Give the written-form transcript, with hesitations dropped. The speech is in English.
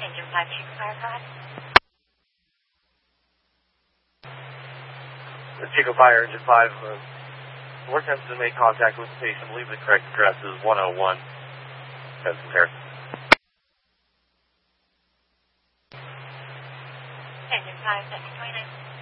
Engine 5, Chief Fire, go ahead. Chico Fire, Engine 5, we're attempting to make contact with the patient. I believe the correct address is 101. That's comparison. Engine 5, second 29.